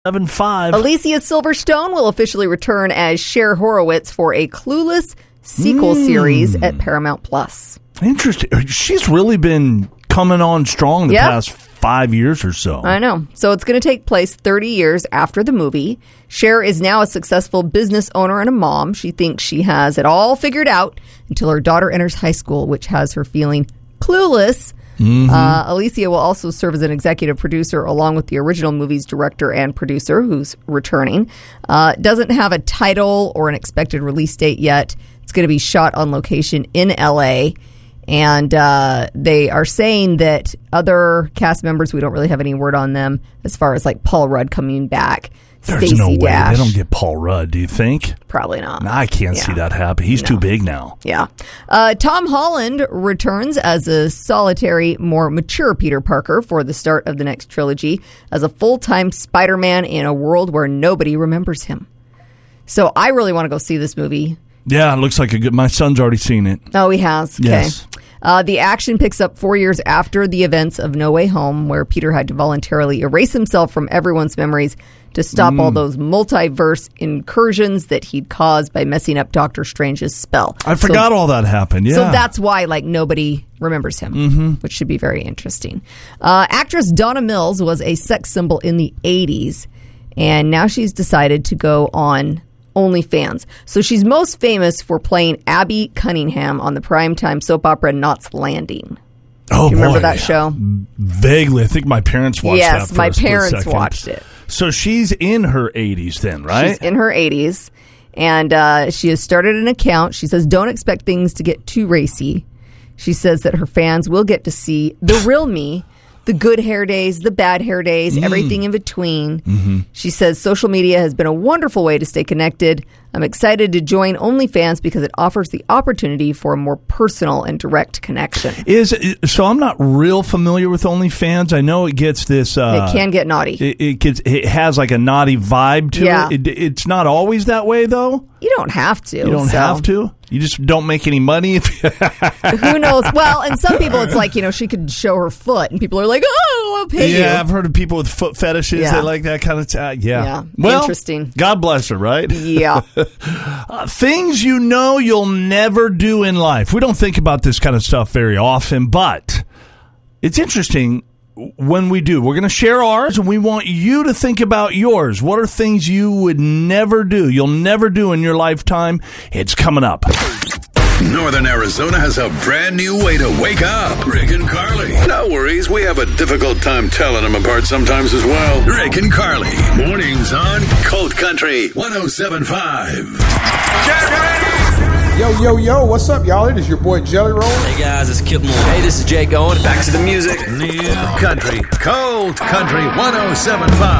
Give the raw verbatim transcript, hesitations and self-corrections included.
seven five. Alicia Silverstone will officially return as Cher Horowitz for a Clueless sequel mm. series at Paramount Plus. Interesting. She's really been coming on strong the yep. past five years or so. I know. So it's going to take place thirty years after the movie. Cher is now a successful business owner and a mom. She thinks she has it all figured out until her daughter enters high school, which has her feeling clueless. Mm-hmm. Uh, Alicia will also serve as an executive producer along with the original movie's director and producer, who's returning. Uh, doesn't have a title or an expected release date yet. It's going to be shot on location in L A, and uh, they are saying that other cast members, we don't really have any word on them as far as like Paul Rudd coming back. There's Stacey no way Dash. They don't get Paul Rudd, do you think? Probably not. No, I can't yeah. see that happen. He's no. too big now. Yeah. Uh, Tom Holland returns as a solitary, more mature Peter Parker for the start of the next trilogy as a full-time Spider-Man in a world where nobody remembers him. So I really want to go see this movie. Yeah, it looks like a good... My son's already seen it. Oh, he has? Okay. Yes. Uh, the action picks up four years after the events of No Way Home, where Peter had to voluntarily erase himself from everyone's memories to stop mm. all those multiverse incursions that he'd caused by messing up Doctor Strange's spell. I forgot so, all that happened, yeah. So that's why, like, nobody remembers him, mm-hmm. which should be very interesting. Uh, actress Donna Mills was a sex symbol in the eighties, and now she's decided to go on OnlyFans. So she's most famous for playing Abby Cunningham on the primetime soap opera Knots Landing. Oh, Do you remember boy. that show? Vaguely. I think my parents watched yes, that for my a split parents second. watched it. So she's in her eighties then, right? She's in her eighties, and uh, she has started an account. She says, don't expect things to get too racy. She says that her fans will get to see the real me, the good hair days, the bad hair days, mm. everything in between. Mm-hmm. She says social media has been a wonderful way to stay connected. I'm excited to join OnlyFans because it offers the opportunity for a more personal and direct connection. Is so I'm not real familiar with OnlyFans. I know it gets this. Uh, it can get naughty. It, it gets. It has like a naughty vibe to yeah. it. it. It's not always that way though. You don't have to. You don't so. have to. You just don't make any money. If Who knows? Well, and some people, it's like, you know, she could show her foot, and people are like, oh, I'll pay yeah, you. Yeah, I've heard of people with foot fetishes. Yeah. They like that kind of. T- yeah. Yeah. Well, interesting. God bless her, right? Yeah. uh, things you know you'll never do in life. We don't think about this kind of stuff very often, but it's interesting. When we do, we're going to share ours, and we want you to think about yours. What are things you would never do, you'll never do in your lifetime? It's coming up. Northern Arizona has a brand new way to wake up. Rick and Carly. No worries, we have a difficult time telling them apart sometimes as well. Rick and Carly. Mornings on Colt Country one oh seven point five. Get ready! Yo, yo, yo, what's up, y'all? It is your boy Jelly Roll. Hey, guys, it's Kip Moore. Hey, this is Jake Owen. Back to the music. New Country. Colt Country one oh seven point five.